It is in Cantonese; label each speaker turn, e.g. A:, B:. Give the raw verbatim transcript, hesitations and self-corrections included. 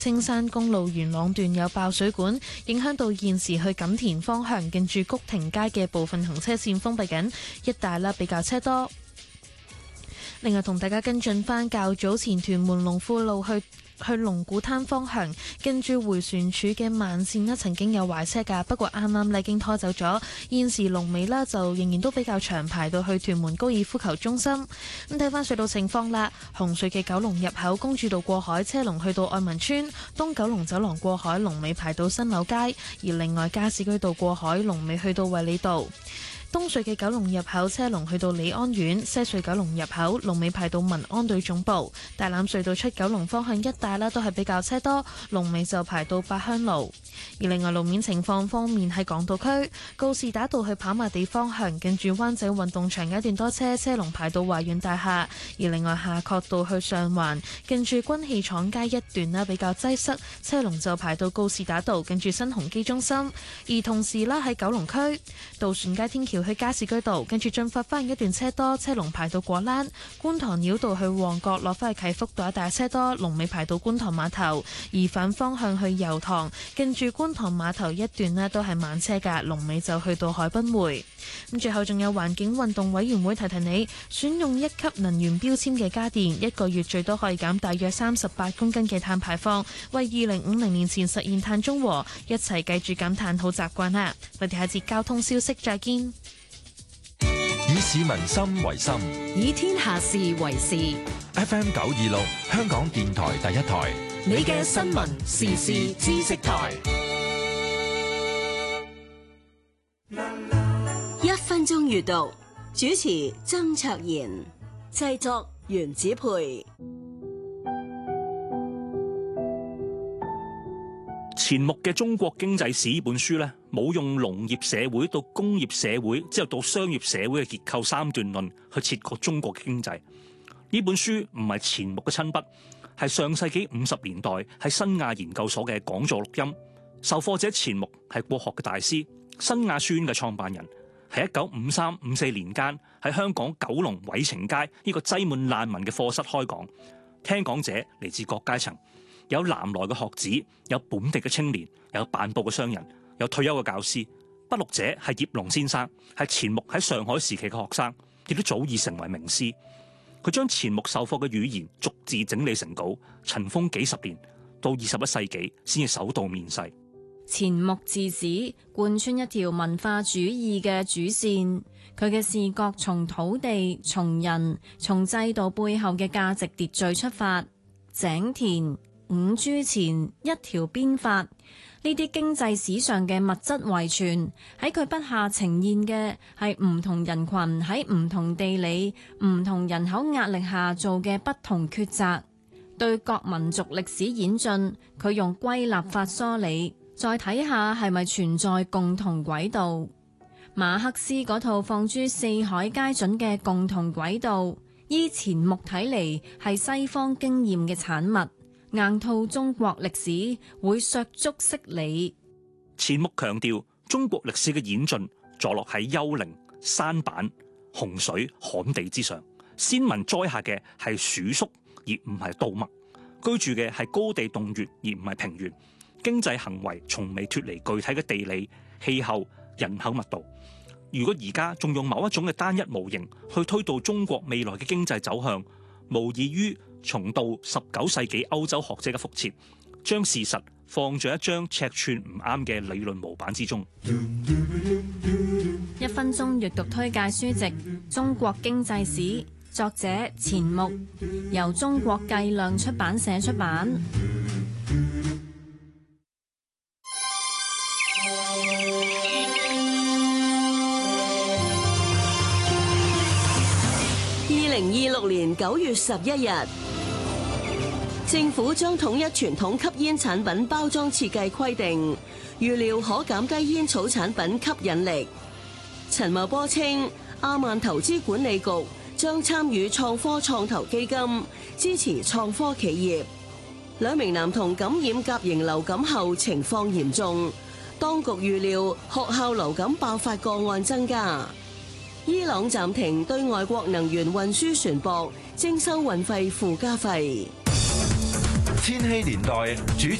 A: 青山公路元朗段有爆水管，影響到現時去錦田方向近住谷亭街嘅部分行車線封閉緊，一帶啦比較車多。另外同大家跟進返較早前屯門龍富路去去龍鼓灘方向，跟住迴旋處嘅慢線呢曾經有壞車㗎，不過啱啱呢已經拖走咗。現時龍尾呢就仍然都比較長，排到去屯門高爾夫球中心。咁睇返隧道情況啦，紅隧嘅九龍入口公主道過海車龍去到愛民村，東九龍走廊過海龍尾排到新柳街，而另外加士居道過海龍尾去到衛理道。東隧嘅九龍入口車龍去到李安苑，西隧九龍入口龍尾排到民安隊總部，大欖隧道出九龍方向一帶啦都係比較車多，龍尾就排到八鄉路。而另外路面情況方面，喺港島區告士打道去跑馬地方向，近住灣仔運動場一段多車，車龍排到華潤大廈。而另外夏慤道去上環，近住軍器廠街一段啦比較擠塞，車龍就排到告士打道，近住新鴻基中心。而同時啦喺九龍區渡船街天橋去加士居道，跟住進發翻一段車多，車龍排到果欄；觀塘繞道去旺角落翻去啟福道一帶車多，龍尾排到觀塘碼頭。而反方向去油塘，跟住觀塘碼頭一段呢都係慢車㗎，龍尾就去到海濱匯。咁最後仲有環境運動委員會提提你，選用一級能源標籤嘅家電，一個月最多可以減大約三十八公斤嘅碳排放，為二零五零年前實現碳中和，一齊記住減碳好習慣啦！我哋下節交通消息再見。
B: 以市民心為心，
C: 以天下事為事。
B: F M 九二六，香港電台第一台，
C: 你嘅新聞時事知識台。一分鐘閱讀，主持曾卓賢，製作袁子培。
D: 錢穆嘅《中國經濟史》呢本書咧，冇用農業社會到工業社會之後到商業社會嘅結構三段論去切割中國嘅經濟。呢本書唔係錢穆嘅親筆，係上世紀五十年代喺新亞研究所嘅講座錄音。授課者錢穆係國學嘅大師，新亞書院嘅創辦人，喺一九五三五四年間喺香港九龍偉晴街呢個擠滿難民嘅課室開講，聽講者嚟自各階層。有南來嘅學子，有本地嘅青年，有辦報嘅商人，有退休嘅教師。筆錄者係葉龍先生，係錢穆喺上海時期嘅學生，亦都早已成為名師。佢將錢穆授課嘅語言逐字整理成稿，塵封幾十年，到二十一世紀先至首度面世。
E: 錢穆治史貫穿一條文化主義嘅主線，佢嘅視覺從土地、從人、從制度背後嘅價值秩序出發，井田、五銖錢、一條鞭法，呢啲經濟史上嘅物質遺傳，喺佢筆下呈現嘅係唔同人群喺唔同地理、唔同人口壓力下做嘅不同抉擇。對各民族歷史演進，佢用歸納法梳理，再睇下係咪存在共同軌道。馬克思嗰套放諸四海皆準嘅共同軌道，依錢穆睇嚟係西方經驗嘅產物。硬套中國歷史會削足適履。
D: 錢穆強調中國歷史嘅演進坐落喺丘陵、山板、洪水、旱地之上，先民栽下嘅係黍粟而唔係稻麥，居住嘅係高地洞穴而唔係平原，經濟行為從未脫離具體嘅地理、氣候、人口密度。如果而家仲用某一種嘅單一模型去推導中國未來嘅經濟走向，無異於重蹈十九世紀歐洲學者嘅覆轍，將事實放在一張尺寸唔啱嘅理論模板之中。
E: 一分鐘閱讀推介書籍《中國經濟史》，作者錢穆，由中國計量出版社出版。
C: 二零二六年九月十一日，政府將統一傳統吸煙產品包裝設計規定，預料可減低煙草產品吸引力。陳茂波稱，亞萬投資管理局將參與創科創投基金，支持創科企業。兩名男童感染甲型流感後情況嚴重，當局預料學校流感爆發個案增加。伊朗暫停對外國能源運輸船舶徵收運費附加費。
B: 千禧年代主